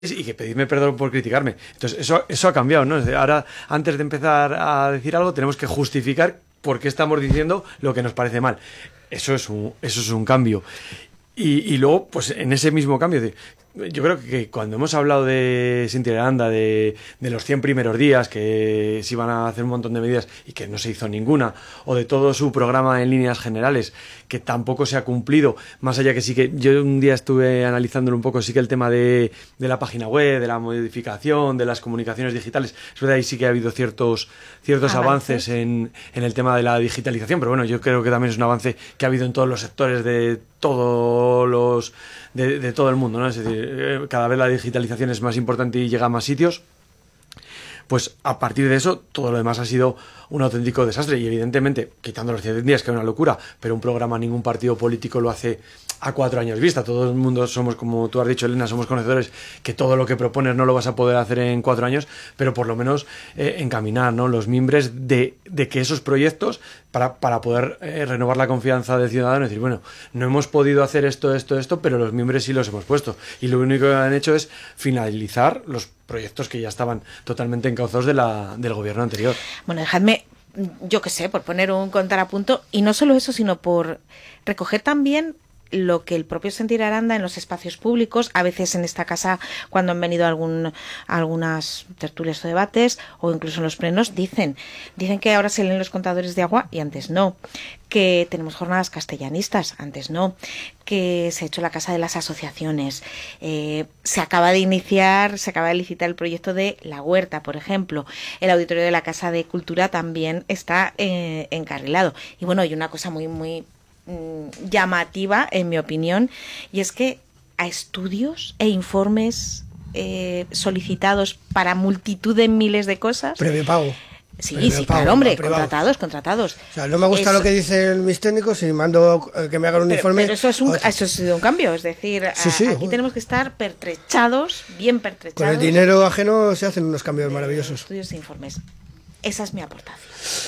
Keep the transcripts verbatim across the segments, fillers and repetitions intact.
y que pedirme perdón por criticarme. Entonces, eso, eso ha cambiado, ¿no? Ahora, antes de empezar a decir algo, tenemos que justificar por qué estamos diciendo lo que nos parece mal. Eso es un, eso es un cambio. Y, y luego, pues en ese mismo cambio, de, yo creo que cuando hemos hablado de Cintia Aranda, de, de los cien primeros días, que se iban a hacer un montón de medidas y que no se hizo ninguna, o de todo su programa en líneas generales, que tampoco se ha cumplido, más allá que sí que yo un día estuve analizándolo un poco, sí que el tema de, de la página web, de la modificación, de las comunicaciones digitales, es verdad, ahí sí que ha habido ciertos, ciertos avances, avances en, en el tema de la digitalización, pero bueno, yo creo que también es un avance que ha habido en todos los sectores de todos los de, de todo el mundo, ¿no? Es decir, cada vez la digitalización es más importante y llega a más sitios. Pues a partir de eso, todo lo demás ha sido un auténtico desastre. Y evidentemente, quitando los cien días, que es una locura, pero un programa, ningún partido político lo hace a cuatro años vista. Todo el mundo somos, como tú has dicho, Elena, somos conocedores que todo lo que propones no lo vas a poder hacer en cuatro años, pero por lo menos eh, encaminar, ¿no?, los mimbres de, de que esos proyectos, para, para poder eh, renovar la confianza del ciudadano, decir, bueno, no hemos podido hacer esto, esto, esto, pero los mimbres sí los hemos puesto. Y lo único que han hecho es finalizar los proyectos que ya estaban totalmente encauzados de la, del gobierno anterior. Bueno, dejadme, yo qué sé, por poner un contrapunto, y no solo eso, sino por recoger también lo que el propio Sentir Aranda en los espacios públicos, a veces en esta casa cuando han venido algún, algunas tertulias o debates, o incluso en los plenos, dicen, dicen que ahora se leen los contadores de agua y antes no, que tenemos jornadas castellanistas, antes no, que se ha hecho la Casa de las Asociaciones, eh, se acaba de iniciar, se acaba de licitar el proyecto de La Huerta, por ejemplo, el auditorio de la Casa de Cultura también está eh, encarrilado. Y bueno, hay una cosa muy, muy llamativa, en mi opinión, y es que a estudios e informes eh, solicitados para multitud de miles de cosas, previo pago. Sí, previo sí, pago, claro, hombre, privado. contratados, contratados. O sea, no me gusta eso, lo que dicen mis técnicos y mando eh, que me hagan un pero, informe. Pero eso es un, eso ha sido un cambio, es decir, sí, sí, a, aquí bueno. tenemos que estar pertrechados, bien pertrechados. Con el dinero ajeno se hacen unos cambios de, maravillosos. Estudios e informes. Esa es mi aportación.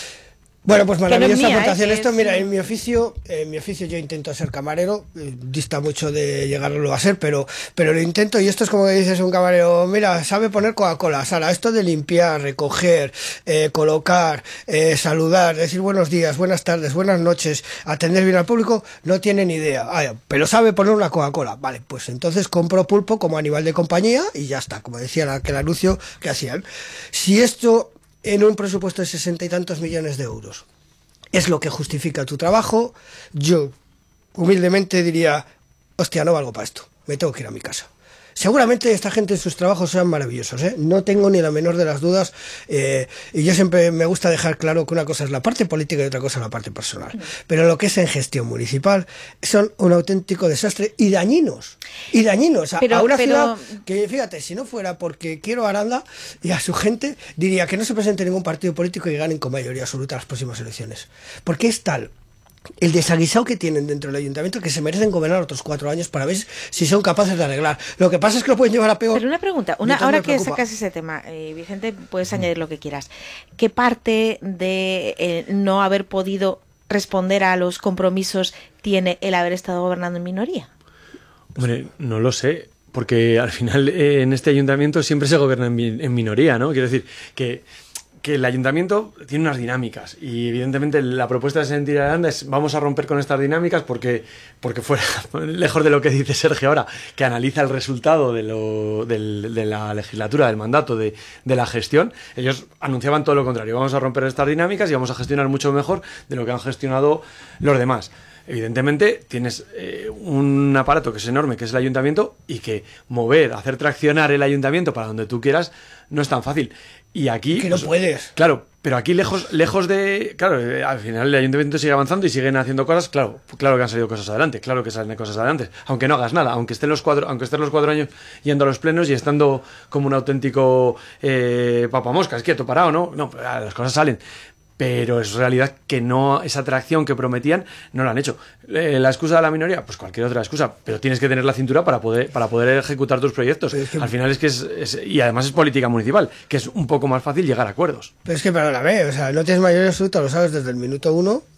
Bueno, pues maravillosa no es mía, aportación ¿eh? esto. Es... Mira, en mi oficio, en mi oficio yo intento ser camarero, eh, dista mucho de llegarlo a ser, pero, pero lo intento, y esto es como que dices un camarero, mira, sabe poner Coca-Cola, Sara, esto de limpiar, recoger, eh, colocar, eh, saludar, decir buenos días, buenas tardes, buenas noches, atender bien al público, no tiene ni idea, ah, pero sabe poner una Coca-Cola, vale, pues entonces compro pulpo como animal de compañía y ya está, como decía aquel anuncio que hacían. Si esto en un presupuesto de sesenta y tantos millones de euros es lo que justifica tu trabajo, yo humildemente diría, hostia, no valgo para esto, me tengo que ir a mi casa. Seguramente esta gente en sus trabajos sean maravillosos, ¿eh? No tengo ni la menor de las dudas, eh, y yo siempre me gusta dejar claro que una cosa es la parte política y otra cosa es la parte personal, pero lo que es en gestión municipal son un auténtico desastre y dañinos, y dañinos a, pero, a una pero... ciudad que, fíjate, si no fuera porque quiero a Aranda y a su gente, diría que no se presente ningún partido político y ganen con mayoría absoluta las próximas elecciones, porque es tal el desaguisado que tienen dentro del ayuntamiento que se merecen gobernar otros cuatro años para ver si son capaces de arreglar. Lo que pasa es que lo pueden llevar a peor. Pero una pregunta, una, ahora que sacas ese tema, eh, Vicente, puedes añadir lo que quieras. ¿Qué parte de eh, no haber podido responder a los compromisos tiene el haber estado gobernando en minoría? Hombre, no lo sé, porque al final eh, en este ayuntamiento siempre se gobierna en, en minoría, ¿no? Quiero decir que... que el ayuntamiento tiene unas dinámicas y evidentemente la propuesta de Sentir Aranda es vamos a romper con estas dinámicas porque, porque fuera lejos de lo que dice Sergio ahora, que analiza el resultado de, lo, del, de la legislatura, del mandato, de, de la gestión, ellos anunciaban todo lo contrario, vamos a romper estas dinámicas y vamos a gestionar mucho mejor de lo que han gestionado los demás. Evidentemente tienes eh, un aparato que es enorme, que es el ayuntamiento, y que mover, hacer traccionar el ayuntamiento para donde tú quieras no es tan fácil. Y aquí... Que no pues, puedes. Claro, pero aquí lejos lejos de... Claro, eh, al final el ayuntamiento sigue avanzando y siguen haciendo cosas, claro, claro que han salido cosas adelante, claro que salen cosas adelante, aunque no hagas nada, aunque estén los cuatro, aunque estén los cuatro años yendo a los plenos y estando como un auténtico eh, papamoscas, quieto, parado, ¿no? No, las cosas salen. Pero es realidad que no, esa atracción que prometían no lo han hecho. Eh, ¿La excusa de la minoría? Pues cualquier otra excusa, pero tienes que tener la cintura para poder para poder ejecutar tus proyectos. Es que... Al final es que es, es... Y además es política municipal, que es un poco más fácil llegar a acuerdos. Pero es que, perdóname, o sea, no tienes mayoría absoluta, lo sabes desde el minuto uno,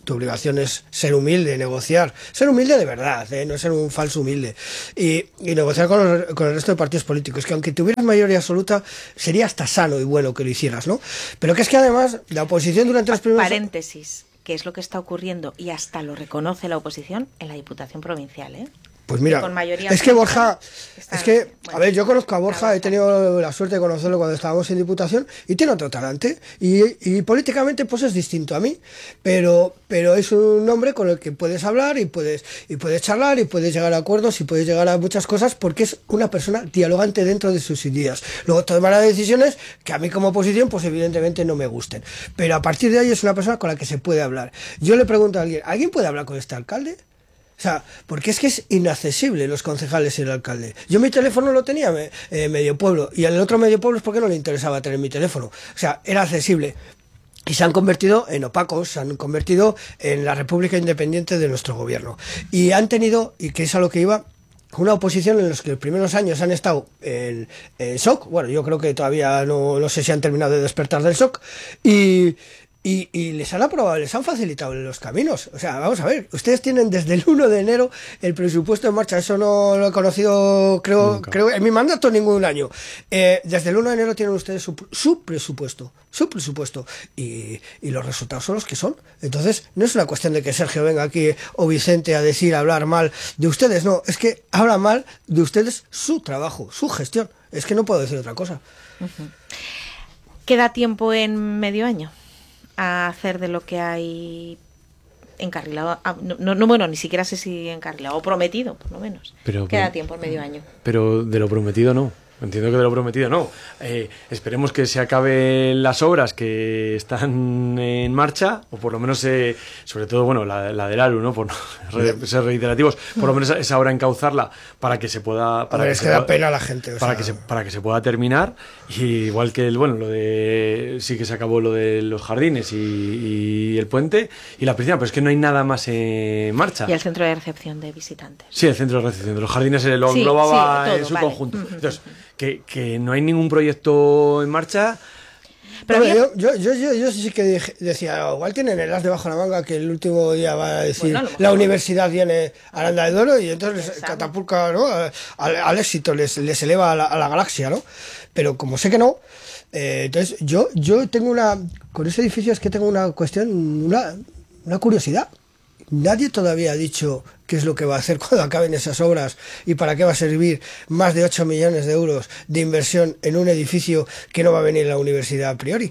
Tu obligación es ser humilde, negociar, ser humilde de verdad, ¿eh? No ser un falso humilde, y, y negociar con, los, con el resto de partidos políticos, que aunque tuvieras mayoría absoluta, sería hasta sano y bueno que lo hicieras, ¿no? Pero que es que además la oposición durante los primeros... Paréntesis, que es lo que está ocurriendo, y hasta lo reconoce la oposición en la Diputación Provincial, ¿eh? Pues mira, con mayoría es que Borja, está, es que, bueno, a ver, yo conozco a Borja, he tenido la suerte de conocerlo cuando estábamos en Diputación, y tiene otro talante, y, y políticamente pues es distinto a mí, pero pero es un hombre con el que puedes hablar, y puedes y puedes charlar, y puedes llegar a acuerdos, y puedes llegar a muchas cosas, porque es una persona dialogante dentro de sus ideas. Luego tomará decisiones que a mí como oposición pues evidentemente no me gusten, pero a partir de ahí es una persona con la que se puede hablar. Yo le pregunto a alguien, ¿alguien puede hablar con este alcalde? O sea, porque es que es inaccesible los concejales y el alcalde. Yo mi teléfono lo tenía eh, medio pueblo, y al otro medio pueblo es porque no le interesaba tener mi teléfono. O sea, era accesible. Y se han convertido en opacos, se han convertido en la república independiente de nuestro gobierno. Y han tenido, y que es a lo que iba, una oposición en los que los primeros años han estado en, en shock. Bueno, yo creo que todavía no, no sé si han terminado de despertar del shock. Y... Y, y les han aprobado, les han facilitado los caminos. O sea, vamos a ver, ustedes tienen desde el uno de enero el presupuesto en marcha. Eso no lo he conocido, creo, creo en mi mandato ningún año. Eh, desde el uno de enero tienen ustedes su, su presupuesto, su presupuesto. Y, y los resultados son los que son. Entonces, no es una cuestión de que Sergio venga aquí o Vicente a decir, a hablar mal de ustedes. No, es que habla mal de ustedes su trabajo, su gestión. Es que no puedo decir otra cosa. Uh-huh. ¿Queda tiempo en medio año a hacer de lo que hay encarrilado? No, no, bueno, ni siquiera sé si encarrilado o prometido, por lo menos. Pero, queda pero, tiempo en medio año. Pero de lo prometido no. Entiendo que de lo prometido no. Eh, esperemos que se acaben las obras que están en marcha, o por lo menos, eh, sobre todo, bueno, la, la del ALU, ¿no? Por no ser reiterativos, por lo menos esa obra encauzarla para que se pueda... Para Hombre, que es se que da pueda, pena a la gente. O para, sea... que se, para que se pueda terminar, y igual que, el bueno, lo de... Sí que se acabó lo de los jardines y, y el puente y la piscina, pero es que no hay nada más en marcha. Y el centro de recepción de visitantes. Sí, el centro de recepción de los jardines lo sí, englobaba sí, todo, en su vale. conjunto. Entonces, que, que no hay ningún proyecto en marcha. Pero bueno, yo, yo, yo, yo, yo sí que dije, decía, igual tienen el as debajo de la manga que el último día va a decir, bueno, la universidad viene a Aranda de Duero, y entonces les catapulta, ¿no? al, al éxito, les, les eleva a la, a la galaxia, ¿no? Pero como sé que no, eh, entonces yo, yo tengo una, con ese edificio es que tengo una cuestión, una, una curiosidad. Nadie todavía ha dicho qué es lo que va a hacer cuando acaben esas obras y para qué va a servir más de ocho millones de euros de inversión en un edificio que no va a venir la universidad a priori.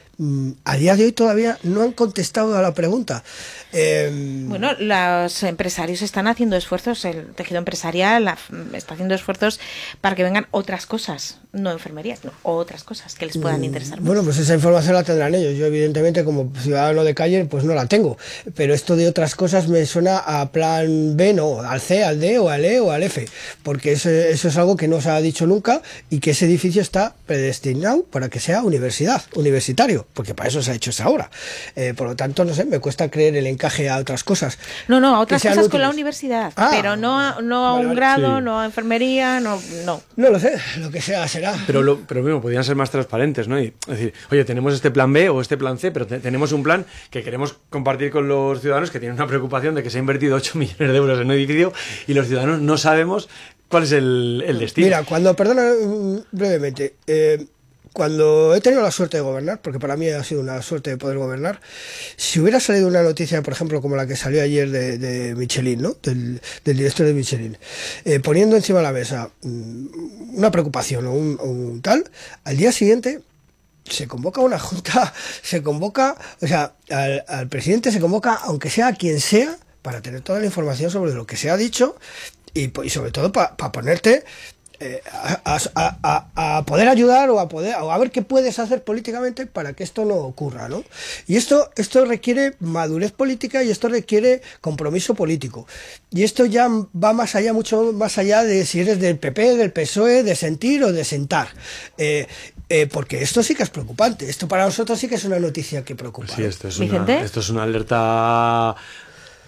A día de hoy todavía no han contestado a la pregunta. Eh... Bueno, los empresarios están haciendo esfuerzos, el tejido empresarial la, está haciendo esfuerzos para que vengan otras cosas, no enfermerías, no, otras cosas que les puedan interesar más. Bueno, pues esa información la tendrán ellos. Yo evidentemente como ciudadano de calle pues no la tengo, pero esto de otras cosas me suena a plan B, no, al C, al D o al E o al F, porque eso, eso es algo que no se ha dicho nunca, y que ese edificio está predestinado para que sea universidad, universitario, porque para eso se ha hecho esa obra. Eh, por lo tanto, no sé, me cuesta creer el encaje a otras cosas. No, no, a otras cosas útiles con la universidad, ah, pero no a, no a vale, un vale, grado, sí. no a enfermería, no, no. No lo sé, lo que sea será. Pero lo, pero mismo, podrían ser más transparentes, ¿no? Y decir, oye, tenemos este plan B o este plan C, pero te, tenemos un plan que queremos compartir con los ciudadanos, que tienen una preocupación de que se ha invertido ocho millones de euros en un edificio y los ciudadanos no sabemos cuál es el, el destino. Mira, cuando, perdona brevemente, eh, cuando he tenido la suerte de gobernar, porque para mí ha sido una suerte de poder gobernar, si hubiera salido una noticia, por ejemplo, como la que salió ayer de, de Michelin, ¿no? del, del director de Michelin, eh, poniendo encima de la mesa um, una preocupación o un, un tal, al día siguiente se convoca una junta, se convoca, o sea, al, al presidente se convoca, aunque sea quien sea, para tener toda la información sobre lo que se ha dicho y, y sobre todo para pa ponerte... Eh, a, a, a, a poder ayudar o a poder o a ver qué puedes hacer políticamente para que esto no ocurra, ¿no? Y esto esto requiere madurez política y esto requiere compromiso político. Y esto ya va más allá, mucho más allá de si eres del P P, del P S O E, de sentir o de sentar. Eh, eh, porque esto sí que es preocupante. Esto para nosotros sí que es una noticia que preocupa. Sí, esto es, una, esto es una alerta...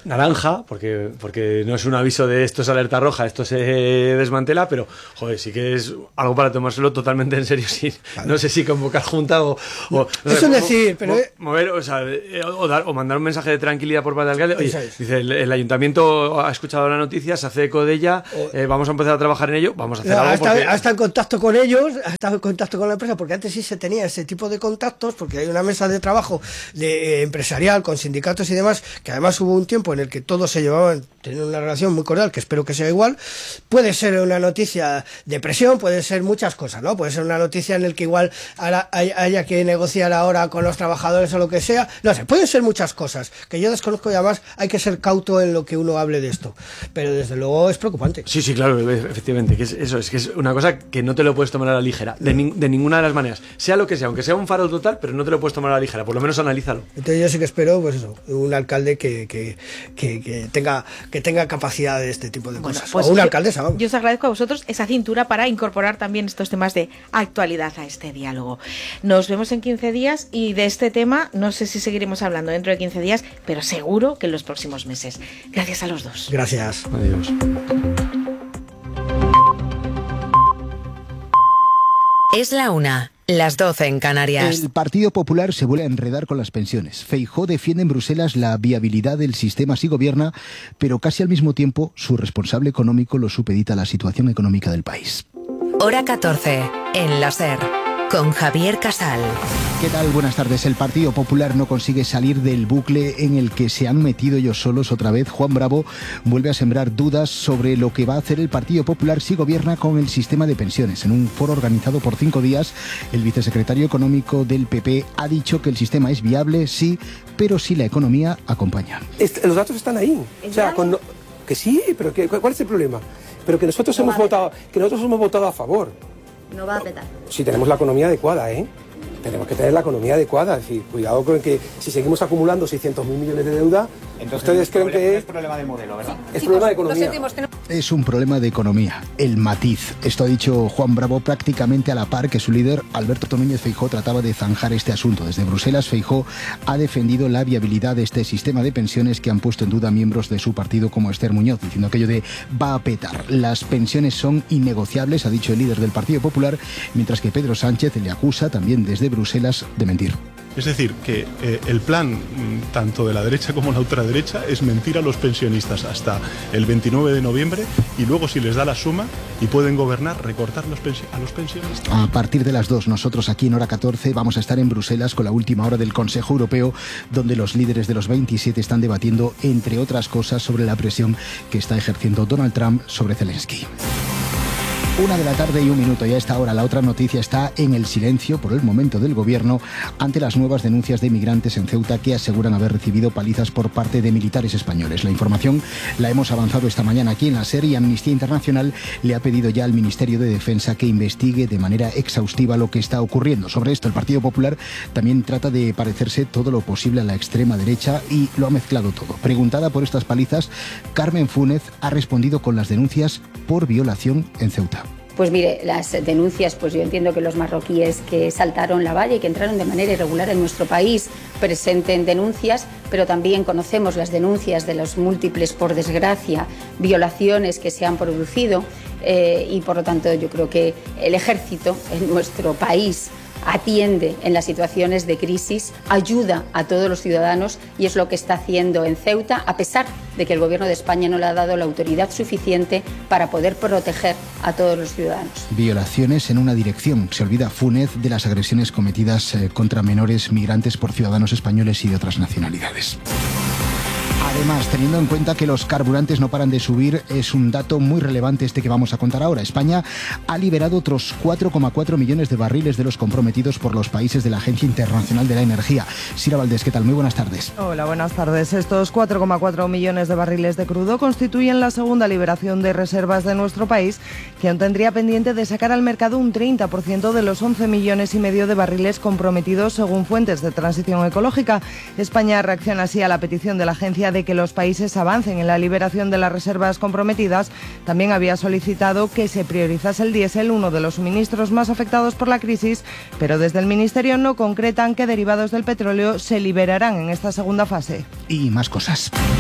naranja, porque, porque no es un aviso de esto es alerta roja, esto se desmantela, pero joder, sí que es algo para tomárselo totalmente en serio, sin, claro. No sé si convocar junta o... o no Eso sé, es decir, pero... Mover, o, sea, o, dar, o mandar un mensaje de tranquilidad por parte del alcalde. Oye, es. dice, el, el ayuntamiento ha escuchado la noticia, se hace eco de ella, eh, vamos a empezar a trabajar en ello, vamos a hacer no, algo hasta, porque... Ha estado en contacto con ellos, ha estado en contacto con la empresa, porque antes sí se tenía ese tipo de contactos, porque hay una mesa de trabajo de, eh, empresarial con sindicatos y demás, que además hubo un tiempo en el que todos se llevaban, tenían una relación muy cordial, que espero que sea igual. Puede ser una noticia de presión, puede ser muchas cosas, ¿no? Puede ser una noticia en el que igual haya, haya que negociar ahora con los trabajadores o lo que sea, no sé, pueden ser muchas cosas, que yo desconozco y además hay que ser cauto en lo que uno hable de esto, pero desde luego es preocupante. Sí, sí, claro, efectivamente, que es eso, es que es una cosa que no te lo puedes tomar a la ligera, de, ni, de ninguna de las maneras, sea lo que sea, aunque sea un faro total, pero no te lo puedes tomar a la ligera, por lo menos analízalo. Entonces yo sí que espero, pues eso, un alcalde que, que, que, que tenga que tenga capacidad de este tipo de bueno, cosas, pues o una yo, alcaldesa, vamos. Yo os agradezco a vosotros esa cintura para incorporar también estos temas de actualidad a este diálogo. Nos vemos en quince días y de este tema no sé si seguiremos hablando dentro de quince días, pero seguro que en los próximos meses. Gracias a los dos. Gracias. Adiós. Es la una, las doce en Canarias. El Partido Popular se vuelve a enredar con las pensiones. Feijóo defiende en Bruselas la viabilidad del sistema si gobierna, pero casi al mismo tiempo su responsable económico lo supedita a la situación económica del país. Hora catorce, en la SER, con Javier Casal. ¿Qué tal? Buenas tardes. El Partido Popular no consigue salir del bucle en el que se han metido ellos solos otra vez. Juan Bravo vuelve a sembrar dudas sobre lo que va a hacer el Partido Popular si gobierna con el sistema de pensiones. En un foro organizado por cinco días, el vicesecretario económico del P P ha dicho que el sistema es viable, sí, pero si la economía acompaña. Est- los datos están ahí. O sea, con, que sí, pero que, ¿cuál es el problema? Pero que nosotros, no hemos votado, que nosotros hemos votado a favor. No va a petar. Si tenemos la economía adecuada, ¿eh? Tenemos que tener la economía adecuada. Es decir, cuidado con que si seguimos acumulando seiscientos mil millones de deuda, entonces ustedes creen que es... es problema de modelo, ¿verdad? Es problema de economía. Es un problema de economía, el matiz. Esto ha dicho Juan Bravo prácticamente a la par que su líder, Alberto Núñez Feijóo, trataba de zanjar este asunto. Desde Bruselas, Feijóo ha defendido la viabilidad de este sistema de pensiones que han puesto en duda miembros de su partido como Esther Muñoz, diciendo aquello de va a petar. Las pensiones son innegociables, ha dicho el líder del Partido Popular, mientras que Pedro Sánchez le acusa también desde Bruselas de mentir. Es decir, que eh, el plan tanto de la derecha como la ultraderecha es mentir a los pensionistas hasta el veintinueve de noviembre y luego si les da la suma y pueden gobernar, recortar los a los pensionistas. A partir de las dos, nosotros aquí en Hora catorce vamos a estar en Bruselas con la última hora del Consejo Europeo, donde los líderes de los veintisiete están debatiendo, entre otras cosas, sobre la presión que está ejerciendo Donald Trump sobre Zelensky. Una de la tarde y un minuto y a esta hora la otra noticia está en el silencio por el momento del gobierno ante las nuevas denuncias de migrantes en Ceuta que aseguran haber recibido palizas por parte de militares españoles. La información la hemos avanzado esta mañana aquí en la SER y Amnistía Internacional le ha pedido ya al Ministerio de Defensa que investigue de manera exhaustiva lo que está ocurriendo. Sobre esto el Partido Popular también trata de parecerse todo lo posible a la extrema derecha y lo ha mezclado todo. Preguntada por estas palizas, Carmen Fúnez ha respondido con las denuncias por violación en Ceuta. Pues mire, las denuncias, pues yo entiendo que los marroquíes que saltaron la valla y que entraron de manera irregular en nuestro país presenten denuncias, pero también conocemos las denuncias de los múltiples, por desgracia, violaciones que se han producido eh, y por lo tanto yo creo que el ejército en nuestro país atiende en las situaciones de crisis, ayuda a todos los ciudadanos y es lo que está haciendo en Ceuta, a pesar de que el Gobierno de España no le ha dado la autoridad suficiente para poder proteger a todos los ciudadanos. Violaciones en una dirección. Se olvida Fúnez de las agresiones cometidas eh, contra menores migrantes por ciudadanos españoles y de otras nacionalidades. Además, teniendo en cuenta que los carburantes no paran de subir, es un dato muy relevante este que vamos a contar ahora. España ha liberado otros cuatro coma cuatro millones de barriles de los comprometidos por los países de la Agencia Internacional de la Energía. Sira Valdés, ¿qué tal? Muy buenas tardes. Hola, buenas tardes. Estos cuatro coma cuatro millones de barriles de crudo constituyen la segunda liberación de reservas de nuestro país, que aún tendría pendiente de sacar al mercado un treinta por ciento de los once millones y medio de barriles comprometidos según fuentes de transición ecológica. España reacciona así a la petición de la agencia de que los países avancen en la liberación de las reservas comprometidas. También había solicitado que se priorizase el diésel, uno de los suministros más afectados por la crisis, pero desde el Ministerio no concretan qué derivados del petróleo se liberarán en esta segunda fase. Y más cosas.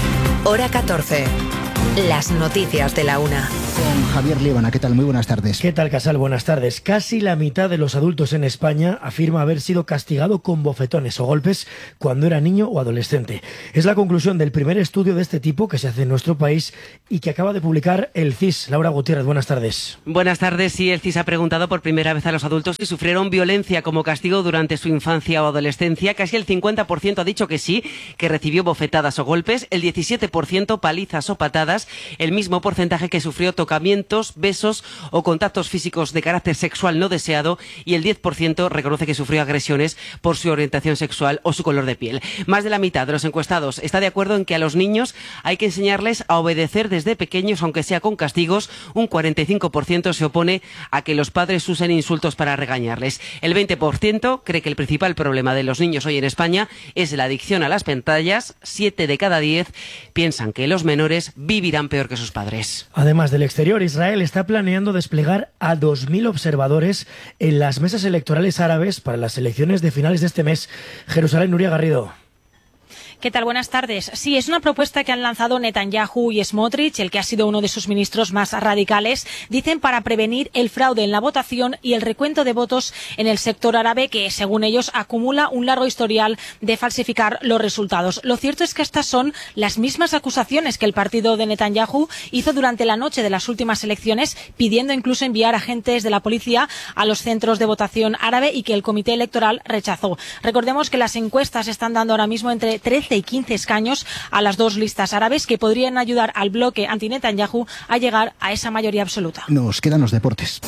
Hora catorce. Las noticias de la una. Con Javier Liébana, ¿qué tal? Muy buenas tardes. ¿Qué tal, Casal? Buenas tardes. Casi la mitad de los adultos en España afirma haber sido castigado con bofetones o golpes cuando era niño o adolescente. Es la conclusión del primer estudio de este tipo que se hace en nuestro país y que acaba de publicar el C I S. Laura Gutiérrez, buenas tardes. Buenas tardes. Sí, el C I S ha preguntado por primera vez a los adultos si sufrieron violencia como castigo durante su infancia o adolescencia. Casi el cincuenta por ciento ha dicho que sí, que recibió bofetadas o golpes, el diecisiete por ciento palizas o patadas, el mismo porcentaje que sufrió tocamientos, besos o contactos físicos de carácter sexual no deseado, y el diez por ciento reconoce que sufrió agresiones por su orientación sexual o su color de piel. Más de la mitad de los encuestados está de acuerdo en que a los niños hay que enseñarles a obedecer desde pequeños, aunque sea con castigos. Un cuarenta y cinco por ciento se opone a que los padres usen insultos para regañarles. El veinte por ciento cree que el principal problema de los niños hoy en España es la adicción a las pantallas. Siete de cada diez piensan que los menores vivirán peor que sus padres. Además del exterior, Israel está planeando desplegar a dos mil observadores en las mesas electorales árabes para las elecciones de finales de este mes. Jerusalén, Nuria Garrido. ¿Qué tal? Buenas tardes. Sí, es una propuesta que han lanzado Netanyahu y Smotrich, el que ha sido uno de sus ministros más radicales, dicen para prevenir el fraude en la votación y el recuento de votos en el sector árabe, que según ellos acumula un largo historial de falsificar los resultados. Lo cierto es que estas son las mismas acusaciones que el partido de Netanyahu hizo durante la noche de las últimas elecciones, pidiendo incluso enviar agentes de la policía a los centros de votación árabe, y que el comité electoral rechazó. Recordemos que las encuestas están dando ahora mismo entre trece y quince escaños a las dos listas árabes, que podrían ayudar al bloque anti-Netanyahu a llegar a esa mayoría absoluta. Nos quedan los deportes.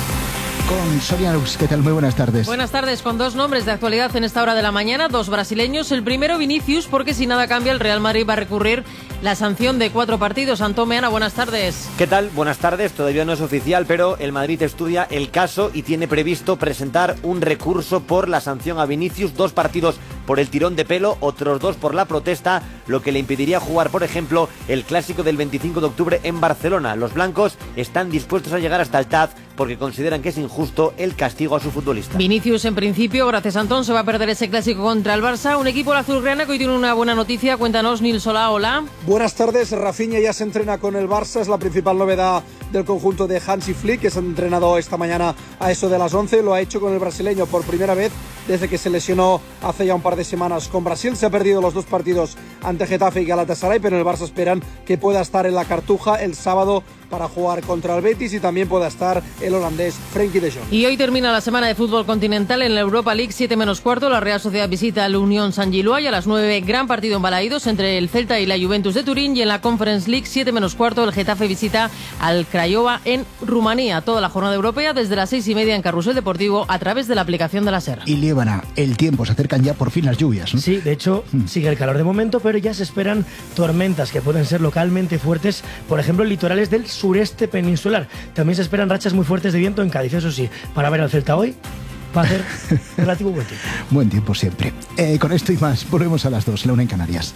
Con Sonia Lux, ¿qué tal? Muy buenas tardes. Buenas tardes, con dos nombres de actualidad en esta hora de la mañana, dos brasileños. El primero, Vinicius, porque si nada cambia, el Real Madrid va a recurrir la sanción de cuatro partidos. Antón Meana, buenas tardes. ¿Qué tal? Buenas tardes. Todavía no es oficial, pero el Madrid estudia el caso y tiene previsto presentar un recurso por la sanción a Vinicius. Dos partidos por el tirón de pelo, otros dos por la protesta, lo que le impediría jugar, por ejemplo, el clásico del veinticinco de octubre en Barcelona. Los blancos están dispuestos a llegar hasta el T A Z porque consideran que es injusto el castigo a su futbolista. Vinicius, en principio, gracias a Antón, se va a perder ese clásico contra el Barça. Un equipo azulgrana que hoy tiene una buena noticia. Cuéntanos, Nil Solá, hola. Buenas tardes. Rafinha ya se entrena con el Barça, es la principal novedad del conjunto de Hansi Flick, que se ha entrenado esta mañana a eso de las once. Lo ha hecho con el brasileño por primera vez desde que se lesionó hace ya un par de semanas con Brasil. Se ha perdido los dos partidos ante Getafe y Galatasaray, pero en el Barça esperan que pueda estar en la Cartuja el sábado para jugar contra el Betis, y también pueda estar el holandés Frenkie de Jong. Y hoy termina la semana de fútbol continental en la Europa League, siete menos cuarto. La Real Sociedad visita al Unión San Gilois, y a las nueve gran partido en Balaídos entre el Celta y la Juventus de Turín. Y en la Conference League, siete menos cuarto, el Getafe visita al Craiova en Rumanía. Toda la jornada europea desde las seis y media en Carrusel Deportivo a través de la aplicación de la SER. Y Liébana, el tiempo, se acercan ya por fin las lluvias, ¿no? Sí, de hecho, mm. sigue el calor de momento, pero ya se esperan tormentas que pueden ser localmente fuertes, por ejemplo, en litorales del sureste peninsular. También se esperan rachas muy fuertes de viento en Cádiz. Eso sí, para ver al Celta hoy va a hacer relativo buen tiempo. Buen tiempo siempre. Eh, con esto y más, volvemos a las dos, la una en Canarias.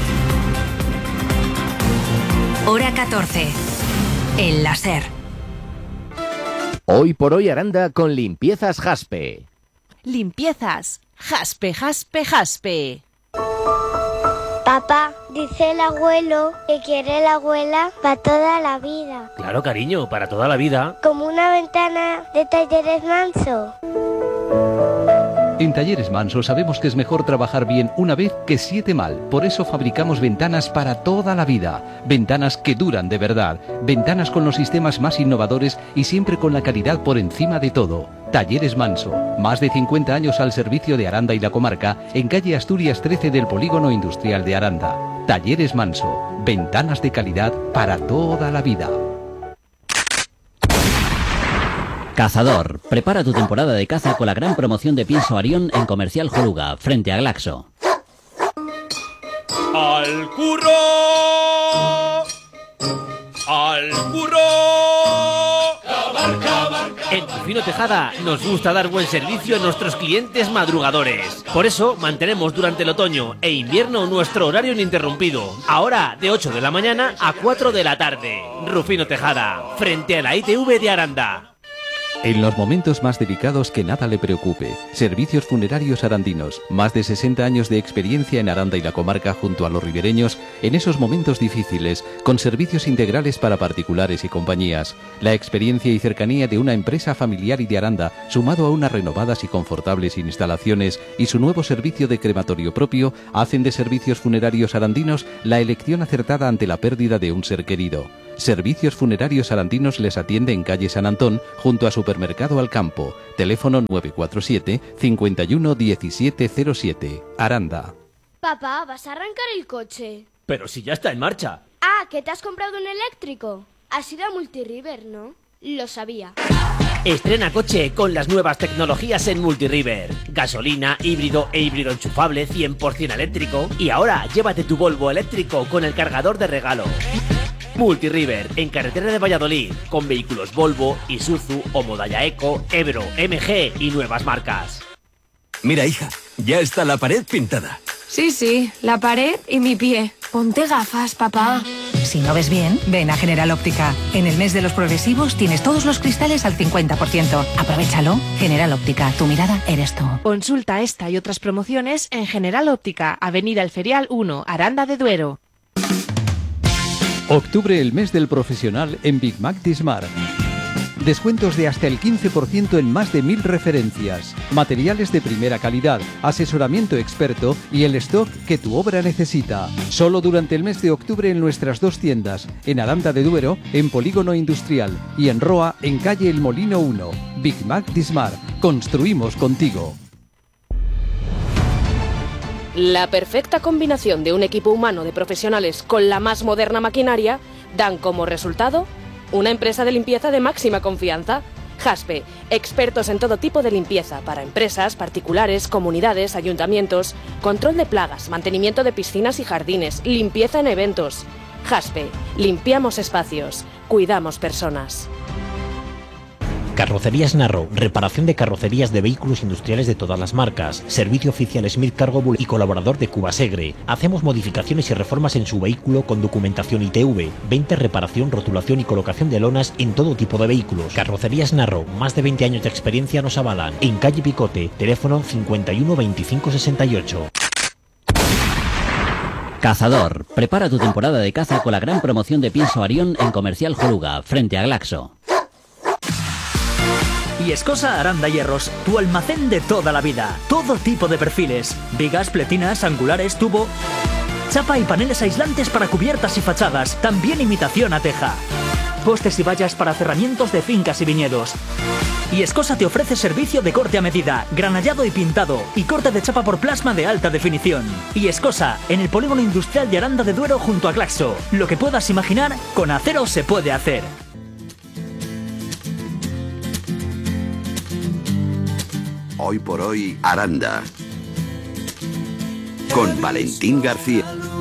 Hora catorce, en la SER. Hoy por hoy Aranda con Limpiezas Jaspe. Limpiezas Jaspe, Jaspe, Jaspe. Papá, dice el abuelo que quiere la abuela para toda la vida. Claro, cariño, para toda la vida. Como una ventana de Talleres Manso. En Talleres Manso sabemos que es mejor trabajar bien una vez que siete mal. Por eso fabricamos ventanas para toda la vida. Ventanas que duran de verdad. Ventanas con los sistemas más innovadores y siempre con la calidad por encima de todo. Talleres Manso. Más de cincuenta años al servicio de Aranda y la comarca, en calle Asturias trece del Polígono Industrial de Aranda. Talleres Manso. Ventanas de calidad para toda la vida. Cazador, prepara tu temporada de caza con la gran promoción de pienso Arión en Comercial Joluga, frente a Glaxo. ¡Al curro! ¡Al curro! En Rufino Tejada nos gusta dar buen servicio a nuestros clientes madrugadores. Por eso mantenemos durante el otoño e invierno nuestro horario ininterrumpido. Ahora de ocho de la mañana a cuatro de la tarde. Rufino Tejada, frente a la I T V de Aranda. En los momentos más delicados que nada le preocupe. Servicios Funerarios Arandinos. Más de sesenta años de experiencia en Aranda y la comarca junto a los ribereños en esos momentos difíciles, con servicios integrales para particulares y compañías. La experiencia y cercanía de una empresa familiar y de Aranda, sumado a unas renovadas y confortables instalaciones y su nuevo servicio de crematorio propio, hacen de Servicios Funerarios Arandinos la elección acertada ante la pérdida de un ser querido. Servicios Funerarios Arandinos les atiende en calle San Antón, junto a Supermercado Alcampo. Teléfono nueve cuatro siete, cinco uno, uno siete cero siete. Aranda. Papá, ¿vas a arrancar el coche? Pero si ya está en marcha. Ah, ¿que te has comprado un eléctrico? Has ido a Multiriver, ¿no? Lo sabía. Estrena coche con las nuevas tecnologías en Multiriver. Gasolina, híbrido e híbrido enchufable cien por ciento eléctrico. Y ahora llévate tu Volvo eléctrico con el cargador de regalo. Multiriver, en carretera de Valladolid, con vehículos Volvo, Isuzu, Homodaya Eco, Ebro, M G y nuevas marcas. Mira, hija, ya está la pared pintada. Sí, sí, la pared y mi pie. Ponte gafas, papá. Si no ves bien, ven a General Óptica. En el mes de los progresivos tienes todos los cristales al cincuenta por ciento. Aprovechalo. General Óptica, tu mirada eres tú. Consulta esta y otras promociones en General Óptica, Avenida El Ferial uno, Aranda de Duero. Octubre, el mes del profesional en Big Mac Dismar. Descuentos de hasta el quince por ciento en más de mil referencias, materiales de primera calidad, asesoramiento experto y el stock que tu obra necesita. Solo durante el mes de octubre en nuestras dos tiendas, en Aranda de Duero, en Polígono Industrial, y en Roa, en calle El Molino uno. Big Mac Dismar. Construimos contigo. La perfecta combinación de un equipo humano de profesionales con la más moderna maquinaria dan como resultado una empresa de limpieza de máxima confianza. Jaspe, expertos en todo tipo de limpieza para empresas, particulares, comunidades, ayuntamientos, control de plagas, mantenimiento de piscinas y jardines, limpieza en eventos. Jaspe, limpiamos espacios, cuidamos personas. Carrocerías Narro, reparación de carrocerías de vehículos industriales de todas las marcas, servicio oficial Smith Cargo Bull y colaborador de Cubasegre. Hacemos modificaciones y reformas en su vehículo con documentación I T V, venta, reparación, rotulación y colocación de lonas en todo tipo de vehículos. Carrocerías Narro, más de veinte años de experiencia nos avalan. En calle Picote, teléfono cincuenta y uno veinticinco sesenta y ocho. Cazador, prepara tu temporada de caza con la gran promoción de pienso Arión en Comercial Joluga, frente a Glaxo. Y Escosa Aranda Hierros, tu almacén de toda la vida. Todo tipo de perfiles, vigas, pletinas, angulares, tubo, chapa y paneles aislantes para cubiertas y fachadas, también imitación a teja. Postes y vallas para cerramientos de fincas y viñedos. Y Escosa te ofrece servicio de corte a medida, granallado y pintado, y corte de chapa por plasma de alta definición. Y Escosa, en el polígono industrial de Aranda de Duero junto a Glaxo. Lo que puedas imaginar, con acero se puede hacer. Hoy por hoy, Aranda. Con Valentín García.